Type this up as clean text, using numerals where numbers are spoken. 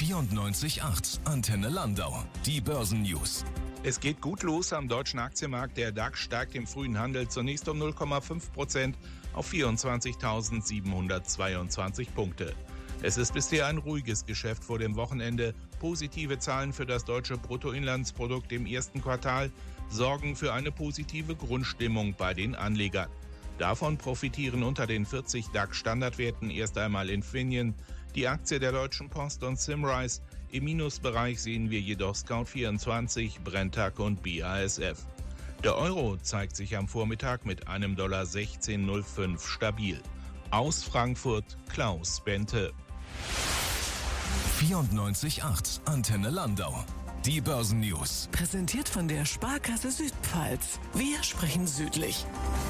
94.8 Antenne Landau. Die Börsennews. Es geht gut los am deutschen Aktienmarkt. Der DAX steigt im frühen Handel zunächst um 0,5% auf 24.722 Punkte. Es ist bisher ein ruhiges Geschäft vor dem Wochenende. Positive Zahlen für das deutsche Bruttoinlandsprodukt im ersten Quartal sorgen für eine positive Grundstimmung bei den Anlegern. Davon profitieren unter den 40 DAX-Standardwerten erst einmal Infineon, die Aktie der Deutschen Post und Symrise. Im Minusbereich sehen wir jedoch Scout24, Brenntag und BASF. Der Euro zeigt sich am Vormittag mit einem $16,05 stabil. Aus Frankfurt Klaus Bente. 94.8 Antenne Landau. Die Börsennews. Präsentiert von der Sparkasse Südpfalz. Wir sprechen südlich.